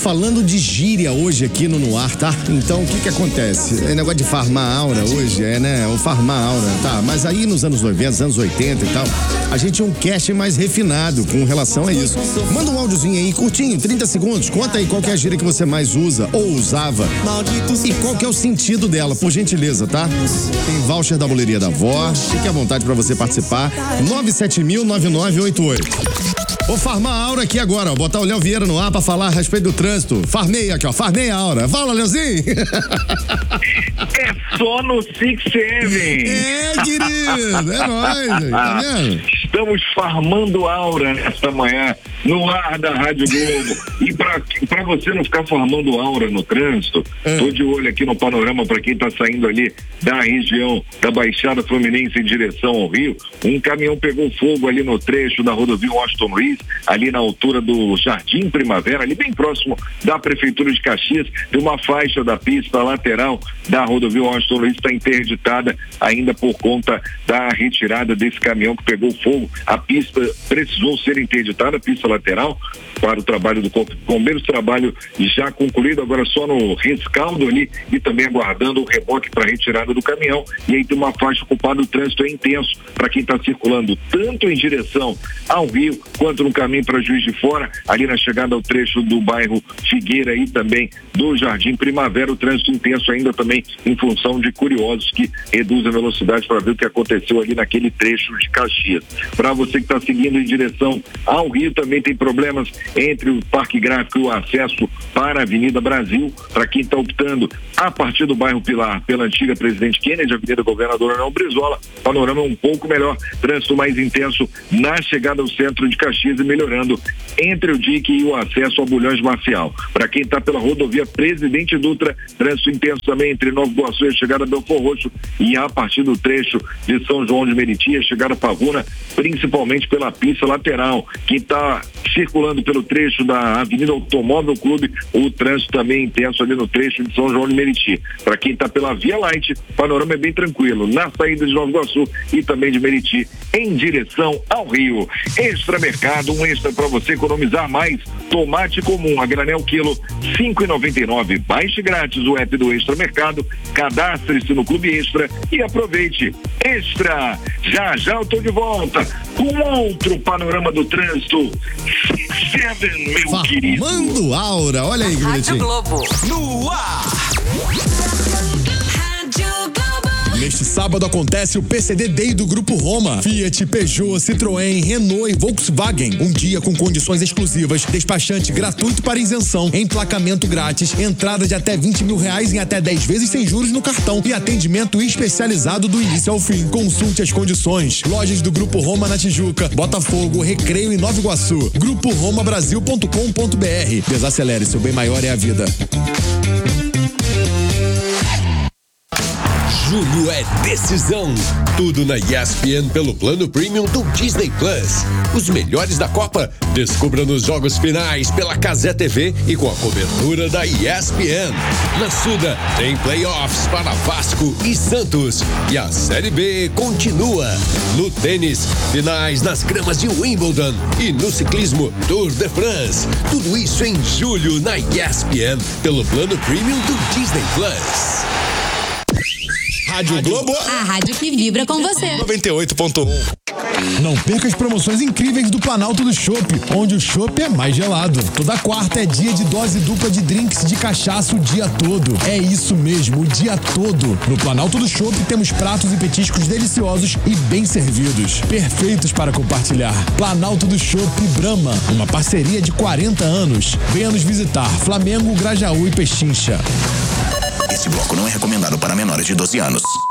falando de gíria hoje aqui no ar, tá? Então, o que acontece? É negócio de farmar aura hoje, né? O farmar aura, tá? Mas aí nos anos 90, anos 80 e tal, a gente tinha um cast mais refinado com relação a isso. Manda um áudiozinho aí, curtinho, 30 segundos. Conta aí qual que é a gíria que você mais usa ou usava e qual que é o sentido dela, por gentileza, tá? Tem voucher da Boleria da Vó, fique à vontade pra você participar. 970009988. Vou farmar a aura aqui agora, ó. Botar o Léo Vieira no ar pra falar a respeito do trânsito. Farmei aqui, ó. Farmei a aura. Fala, Leozinho. É só no 67. É, querido. É nóis. Tá vendo? Estamos farmando aura nesta manhã no ar da Rádio Globo. E pra você não ficar farmando aura no trânsito, tô de olho aqui no panorama para quem tá saindo ali da região da Baixada Fluminense em direção ao Rio. Um caminhão pegou fogo ali no trecho da rodovia Washington Luiz, ali na altura do Jardim Primavera, ali bem próximo da Prefeitura de Caxias. De uma faixa da pista lateral da rodovia Washington Luiz está interditada ainda por conta da retirada desse caminhão que pegou fogo. A pista precisou ser interditada, a pista lateral, para o trabalho do Corpo de Bombeiros, trabalho já concluído, agora só no rescaldo ali e também aguardando o reboque para retirada do caminhão. E aí tem uma faixa ocupada, o trânsito é intenso para quem está circulando tanto em direção ao Rio quanto no caminho para Juiz de Fora, ali na chegada ao trecho do bairro Figueira e também do Jardim Primavera, o trânsito intenso ainda também em função de curiosos que reduzem a velocidade para ver o que aconteceu ali naquele trecho de Caxias. Para você que está seguindo em direção ao Rio, também tem problemas entre o Parque Gráfico e o acesso para a Avenida Brasil. Para quem está optando a partir do bairro Pilar pela antiga Presidente Kennedy, Avenida Governador Arnaldo Brizola, panorama um pouco melhor, trânsito mais intenso na chegada ao centro de Caxias e melhorando entre o dique e o acesso ao Bulhões Marcial. Para quem está pela rodovia Presidente Dutra, trânsito intenso também entre Nova Iguaçu e a chegada a Belfor Roxo, e a partir do trecho de São João de Meriti, a chegada a Pavuna, principalmente pela pista lateral. Quem está circulando pelo trecho da Avenida Automóvel Clube, o trânsito também intenso ali no trecho de São João de Meriti. Para quem está pela Via Light, o panorama é bem tranquilo na saída de Nova Iguaçu e também de Meriti em direção ao Rio. Extra Mercado, um extra para você economizar mais. Tomate comum a granel quilo R$5,99. Baixe grátis o app do Extra Mercado, cadastre-se no Clube Extra e aproveite. Extra, já eu tô de volta com outro panorama do trânsito. 7, meu querido. Farmando aura, olha aí que Rádio bonitinho. Globo. No ar! Neste sábado acontece o PCD Day do Grupo Roma. Fiat, Peugeot, Citroën, Renault e Volkswagen. Um dia com condições exclusivas, despachante gratuito para isenção, emplacamento grátis, entrada de até R$20 mil em até 10 vezes sem juros no cartão e atendimento especializado do início ao fim. Consulte as condições. Lojas do Grupo Roma na Tijuca, Botafogo, Recreio e Nova Iguaçu. GrupoRomaBrasil.com.br. Desacelere, seu bem maior é a vida. Julho é decisão. Tudo na ESPN pelo plano premium do Disney Plus. Os melhores da Copa, descubra nos jogos finais pela Cazé TV e com a cobertura da ESPN. Na Suda tem playoffs para Vasco e Santos. E a Série B continua. No tênis, finais nas gramas de Wimbledon. E no ciclismo, Tour de France. Tudo isso em julho na ESPN pelo plano premium do Disney Plus. Rádio Globo. A rádio que vibra com você. 98.1. Não perca as promoções incríveis do Planalto do Chopp, onde o chopp é mais gelado. Toda quarta é dia de dose dupla de drinks de cachaça o dia todo. É isso mesmo, o dia todo. No Planalto do Chopp temos pratos e petiscos deliciosos e bem servidos. Perfeitos para compartilhar. Planalto do Chopp Brahma, uma parceria de 40 anos. Venha nos visitar. Flamengo, Grajaú e Pechincha. Esse bloco não é recomendado para menores de 12 anos.